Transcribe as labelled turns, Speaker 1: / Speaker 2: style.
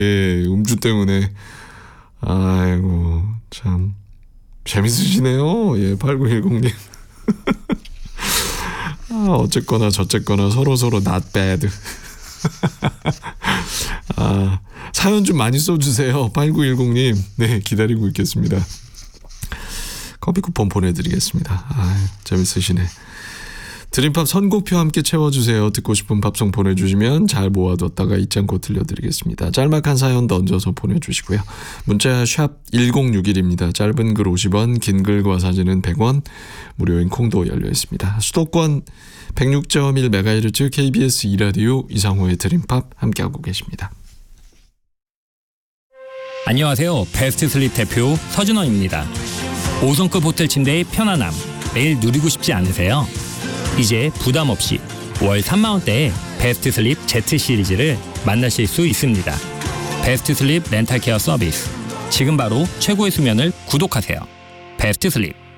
Speaker 1: 예, 음주 때문에. 아이고, 참. 재밌으시네요. 예, 8910님. 어쨌거나 저쨌거나 서로 not bad. 사연 좀 많이 써주세요. 8910님. 네, 기다리고 있겠습니다. 커피 쿠폰 보내드리겠습니다. 재밌으시네. 드림팝 선곡표 함께 채워주세요. 듣고 싶은 팝송 보내주시면 잘 모아뒀다가 잊지 않고 들려드리겠습니다. 짤막한 사연 던져서 보내주시고요. 문자 샵 1061입니다. 짧은 글 50원, 긴 글과 사진은 100원, 무료인 콩도 열려있습니다. 수도권 106.1MHz KBS 2라디오 이상호의 드림팝 함께하고 계십니다.
Speaker 2: 안녕하세요. 베스트 슬립 대표 서준원입니다. 5성급 호텔 침대의 편안함 매일 누리고 싶지 않으세요? 이제 부담 없이 월 3만원대의 베스트 슬립 Z 시리즈를 만나실 수 있습니다. 베스트 슬립 렌탈 케어 서비스. 지금 바로 최고의 수면을 구독하세요. 베스트 슬립.